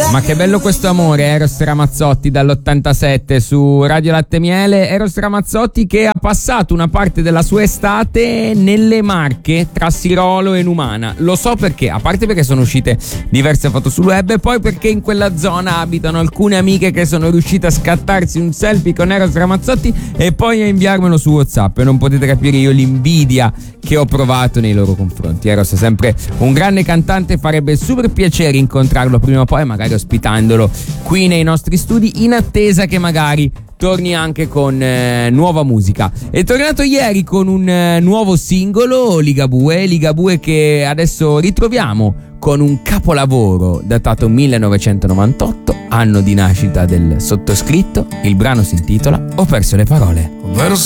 Ma che bello questo amore, Eros Ramazzotti dall'87 su Radio Latte Miele. Eros Ramazzotti che ha passato una parte della sua estate nelle Marche tra Sirolo e Numana. Lo so perché, a parte perché sono uscite diverse foto sul web e poi perché in quella zona abitano alcune amiche che sono riuscite a scattarsi un selfie con Eros Ramazzotti e poi a inviarmelo su WhatsApp. E non potete capire io l'invidia che ho provato nei loro confronti. Eros è sempre un grande cantante, farebbe super piacere incontrarlo prima o poi, magari ospitandolo qui nei nostri studi, in attesa che magari torni anche con nuova musica. È tornato ieri con un nuovo singolo, Ligabue, che adesso ritroviamo con un capolavoro datato 1998, anno di nascita del sottoscritto. Il brano si intitola Ho perso le parole. Ho perso